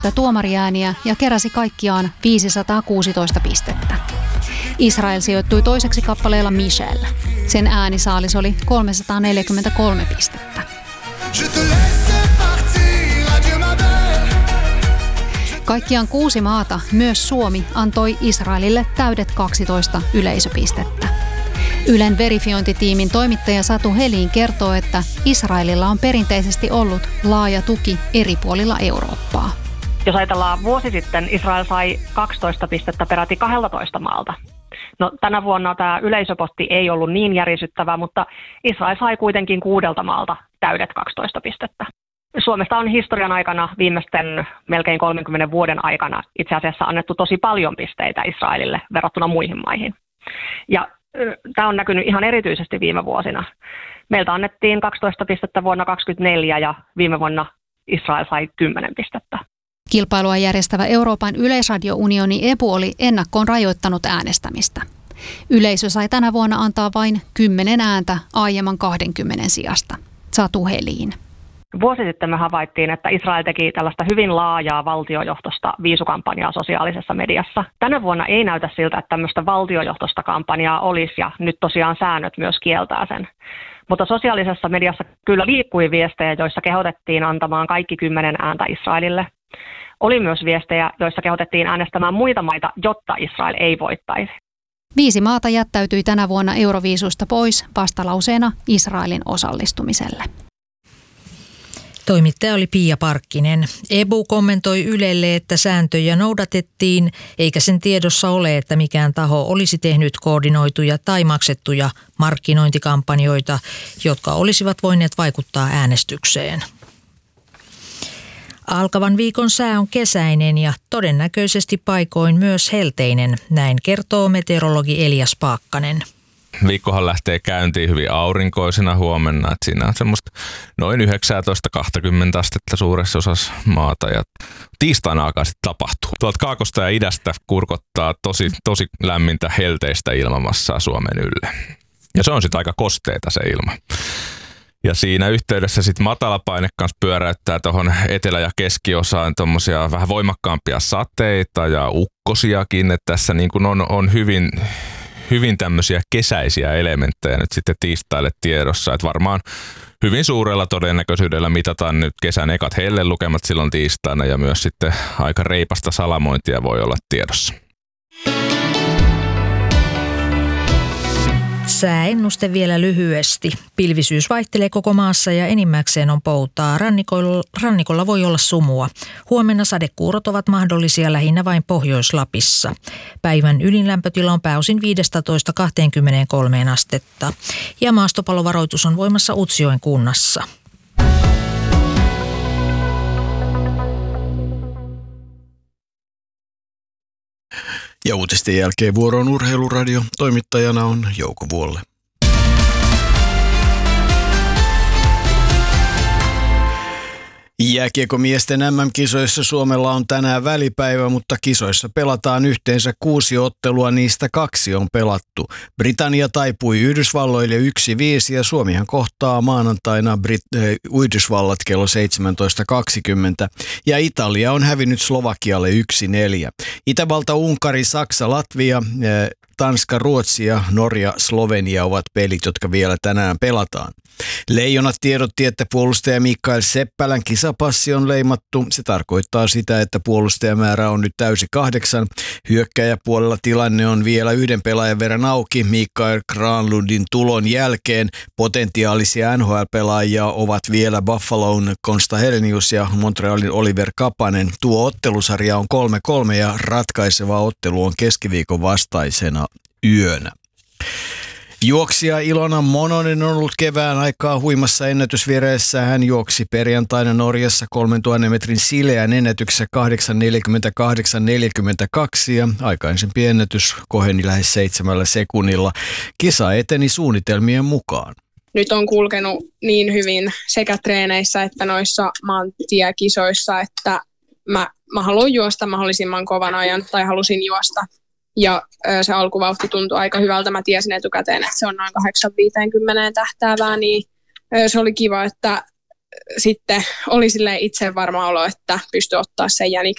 tuomariääniä ja keräsi kaikkiaan 516 pistettä. Israel sijoittui toiseksi kappaleella Michelle. Sen äänisaalis oli 343 pistettä. Kaikkiaan 6 maata, myös Suomi, antoi Israelille täydet 12 yleisöpistettä. Ylen verifiointitiimin toimittaja Satu Helin kertoo, että Israelilla on perinteisesti ollut laaja tuki eri puolilla Eurooppaa. Jos ajatellaan vuosi sitten, Israel sai 12 pistettä peräti 12 maalta. No, tänä vuonna tämä yleisöpotti ei ollut niin järisyttävä, mutta Israel sai kuitenkin 6 maalta täydet 12 pistettä. Suomesta on historian aikana viimeisten melkein 30 vuoden aikana itse asiassa annettu tosi paljon pisteitä Israelille verrattuna muihin maihin. Ja tämä on näkynyt ihan erityisesti viime vuosina. Meiltä annettiin 12 pistettä vuonna 2024 ja viime vuonna Israel sai 10 pistettä. Kilpailua järjestävä Euroopan yleisradiounioni EBU oli ennakkoon rajoittanut äänestämistä. Yleisö sai tänä vuonna antaa vain 10 ääntä aiemman 20 sijasta. Satu Helin. Vuosi sitten me havaittiin, että Israel teki tällaista hyvin laajaa valtiojohtoista viisukampanjaa sosiaalisessa mediassa. Tänä vuonna ei näytä siltä, että tämmöistä valtiojohtoista kampanjaa olisi ja nyt tosiaan säännöt myös kieltää sen. Mutta sosiaalisessa mediassa kyllä liikkui viestejä, joissa kehotettiin antamaan kaikki 10 ääntä Israelille. Oli myös viestejä, joissa kehotettiin äänestämään muita maita, jotta Israel ei voittaisi. 5 maata jättäytyi tänä vuonna Euroviisusta pois vastalauseena Israelin osallistumiselle. Toimittaja oli Pia Parkkinen. EBU kommentoi Ylelle, että sääntöjä noudatettiin, eikä sen tiedossa ole, että mikään taho olisi tehnyt koordinoituja tai maksettuja markkinointikampanjoita, jotka olisivat voineet vaikuttaa äänestykseen. Alkavan viikon sää on kesäinen ja todennäköisesti paikoin myös helteinen, näin kertoo meteorologi Elias Paakkanen. Viikkohan lähtee käyntiin hyvin aurinkoisena huomenna, että siinä on semmoista noin 19-20 astetta suuressa osassa maata ja tiistaina alkaa sitten tapahtuu. Tuolta kaakosta ja idästä kurkottaa tosi lämmintä helteistä ilmamassaa Suomen ylle. Ja se on sitten aika kosteita se ilma. Ja siinä yhteydessä sitten matalapaine kanssa pyöräyttää tuohon etelä- ja keskiosaan tuommoisia vähän voimakkaampia sateita ja ukkosiakin, että tässä niin kuin on hyvin tämmöisiä kesäisiä elementtejä nyt sitten tiistaille tiedossa, että varmaan hyvin suurella todennäköisyydellä mitataan nyt kesän ekat hellelukemat silloin tiistaina ja myös sitten aika reipasta salamointia voi olla tiedossa. Sääennuste vielä lyhyesti. Pilvisyys vaihtelee koko maassa ja enimmäkseen on poutaa. Rannikolla voi olla sumua. Huomenna sadekuurot ovat mahdollisia lähinnä vain Pohjois-Lapissa. Päivän ylinlämpötila on pääosin 15-23 astetta. Ja maastopalovaroitus on voimassa Utsjoen kunnassa. Ja uutisten jälkeen vuoroon Urheiluradio. Toimittajana on Jouko Vuolle. Jääkiekkomiesten MM-kisoissa Suomella on tänään välipäivä, mutta kisoissa pelataan yhteensä 6 ottelua, niistä 2 on pelattu. Britannia taipui Yhdysvalloille 1-5 ja Suomihan kohtaa maanantaina Yhdysvallat kello 17.20. Ja Italia on hävinnyt Slovakialle 1-4. Itävalta, Unkari, Saksa, Latvia, Tanska, Ruotsi ja Norja, Slovenia ovat pelit, jotka vielä tänään pelataan. Leijonat tiedotti, että puolustaja Mikael Seppälän kisapassi on leimattu. Se tarkoittaa sitä, että puolustajamäärä on nyt täysi 8. Hyökkääjäpuolella tilanne on vielä 1 pelaajan verran auki. Mikael Granlundin tulon jälkeen potentiaalisia NHL-pelaajia ovat vielä Buffalon Konsta Helenius ja Montrealin Oliver Kapanen. Tuo ottelusarja on 3-3 ja ratkaiseva ottelu on keskiviikon vastaisena yönä. Juoksija Ilona Mononen on ollut kevään aikaa huimassa ennätysvireessä. Hän juoksi perjantaina Norjassa 3000 metrin sileän ennätyksessä 8.48.42 ja aikaisempi ennätys koheni lähes 7 sekunnilla. Kisa eteni suunnitelmien mukaan. Nyt on kulkenut niin hyvin sekä treeneissä että noissa maantiekisoissa, että mä haluan juosta mahdollisimman kovan ajan tai halusin juosta. Ja se alkuvauhti tuntui aika hyvältä. Mä tiesin etukäteen, että se on noin 8.50 tähtäävää, niin se oli kiva, että sitten oli silleen itse varma olo, että pystyi ottaa sen